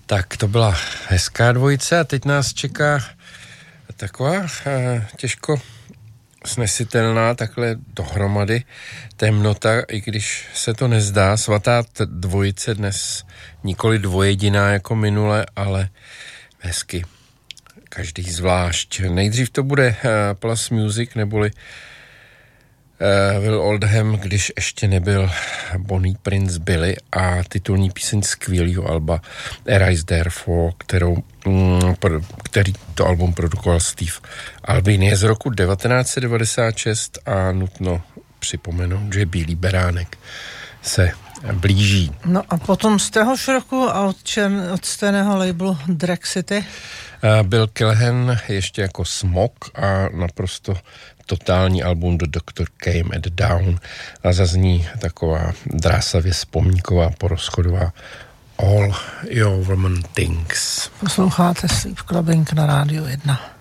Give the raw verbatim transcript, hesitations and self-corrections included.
Tak to byla hezká dvojice a teď nás čeká taková eh, těžko snesitelná takhle dohromady temnota, i když se to nezdá. Svatá dvojice dnes nikoli dvojediná jako minule, ale hezky každý zvlášť. Nejdřív to bude uh, Plus Music neboli uh, Will Oldham, když ještě nebyl Bonnie Prince Billy, a titulní píseň skvělýho alba Arise Therefore, kterou, mm, pro, který to album produkoval Steve Albini. Je z roku devatenáct set devadesát šest a nutno připomenout, že Bílý beránek se blíží. No a potom z téhož roku a od, čern, od stejného labelu Drag City? Bill Callahan ještě jako Smog a naprosto totální album The Doctor Came at Dawn a zazní taková drásavě vzpomínková porozchodová All Your Woman Things. Posloucháte Sleep Clubbing na Rádiu jedna.